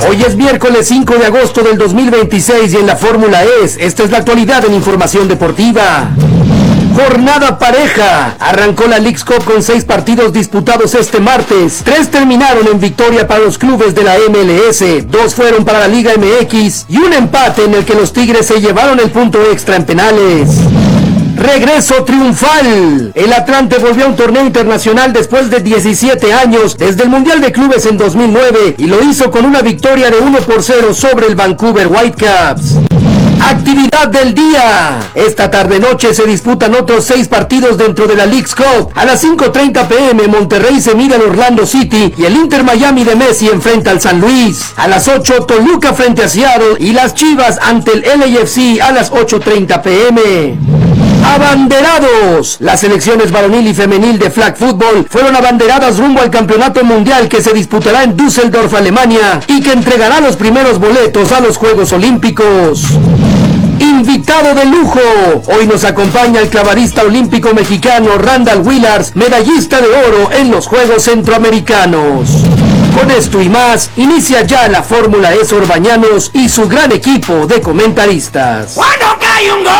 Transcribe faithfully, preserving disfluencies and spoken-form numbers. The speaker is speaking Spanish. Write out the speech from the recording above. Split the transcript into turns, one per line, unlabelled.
Hoy es miércoles cinco de agosto del dos mil veintiséis y en la Fórmula E S, esta es la actualidad en Información Deportiva. Jornada pareja. Arrancó la Leagues Cup con seis partidos disputados este martes. Tres terminaron en victoria para los clubes de la M L S, dos fueron para la Liga M X y un empate en el que los Tigres se llevaron el punto extra en penales. Regreso triunfal. El Atlante volvió a un torneo internacional después de diecisiete años, desde el Mundial de Clubes en dos mil nueve, y lo hizo con una victoria de uno por cero sobre el Vancouver Whitecaps. Actividad del día. Esta tarde-noche se disputan otros seis partidos dentro de la Leagues Cup. A las cinco treinta pm Monterrey se mide al Orlando City y el Inter Miami de Messi enfrenta al San Luis. A las ocho Toluca frente a Seattle y las Chivas ante el L A F C a las ocho treinta pm. Abanderados. Las selecciones varonil y femenil de flag football fueron abanderadas rumbo al campeonato mundial que se disputará en Düsseldorf, Alemania, y que entregará los primeros boletos a los Juegos Olímpicos. Invitado de lujo. Hoy nos acompaña el clavadista olímpico mexicano Randall Willars, medallista de oro en los Juegos Centroamericanos. Con esto y más, inicia ya la Fórmula E S Orbañanos y su gran equipo de comentaristas.
¡Cuando cae un gol!